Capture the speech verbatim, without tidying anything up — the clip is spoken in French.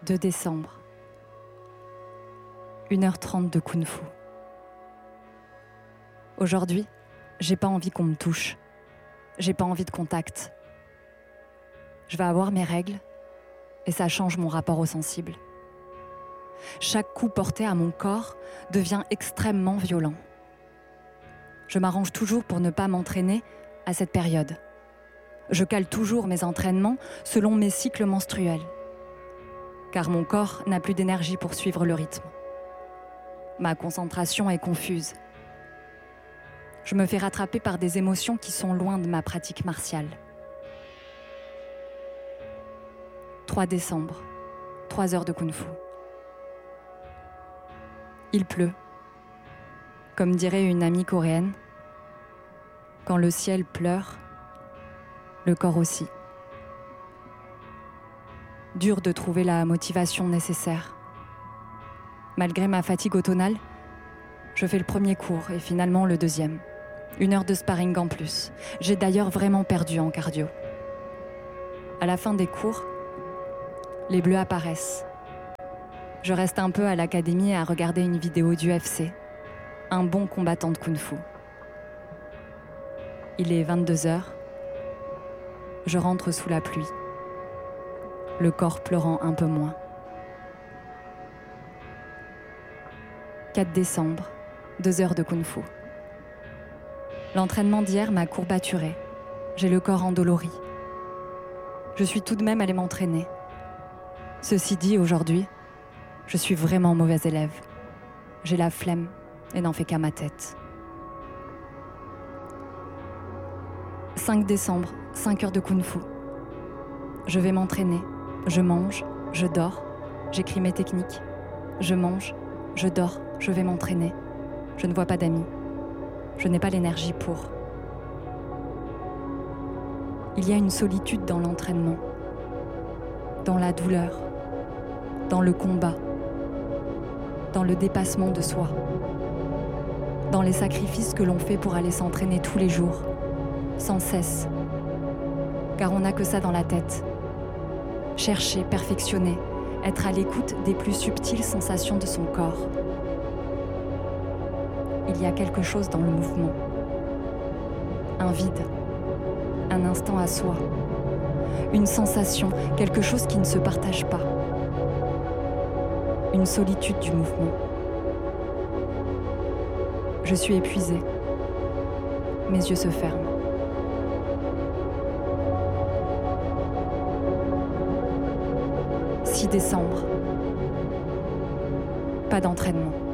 deux décembre. une heure trente de kung-fu. Aujourd'hui, j'ai pas envie qu'on me touche. J'ai pas envie de contact. Je vais avoir mes règles et ça change mon rapport au sensible. Chaque coup porté à mon corps devient extrêmement violent. Je m'arrange toujours pour ne pas m'entraîner à cette période. Je cale toujours mes entraînements selon mes cycles menstruels, car mon corps n'a plus d'énergie pour suivre le rythme. Ma concentration est confuse. Je me fais rattraper par des émotions qui sont loin de ma pratique martiale. trois décembre, trois heures de kung-fu. Il pleut. Comme dirait une amie coréenne, quand le ciel pleure, le corps aussi. Dur de trouver la motivation nécessaire. Malgré ma fatigue automnale, je fais le premier cours et finalement le deuxième. Une heure de sparring en plus. J'ai d'ailleurs vraiment perdu en cardio. À la fin des cours, les bleus apparaissent. Je reste un peu à l'académie à regarder une vidéo du U F C. Un bon combattant de kung-fu. Il est vingt-deux heures. Je rentre sous la pluie. Le corps pleurant un peu moins. quatre décembre, deux heures de kung-fu. L'entraînement d'hier m'a courbaturé. J'ai le corps endolori. Je suis tout de même allée m'entraîner. Ceci dit, aujourd'hui, je suis vraiment mauvaise élève. J'ai la flemme et n'en fais qu'à ma tête. cinq décembre, cinq heures de kung-fu. Je vais m'entraîner. Je mange, je dors, j'écris mes techniques. Je mange, je dors, je vais m'entraîner. Je ne vois pas d'amis. Je n'ai pas l'énergie pour. Il y a une solitude dans l'entraînement, dans la douleur, dans le combat, dans le dépassement de soi, dans les sacrifices que l'on fait pour aller s'entraîner tous les jours, sans cesse, car on n'a que ça dans la tête. Chercher, perfectionner, être à l'écoute des plus subtiles sensations de son corps. Il y a quelque chose dans le mouvement. Un vide, un instant à soi, une sensation, quelque chose qui ne se partage pas. Une solitude du mouvement. Je suis épuisée. Mes yeux se ferment. six décembre. Pas d'entraînement.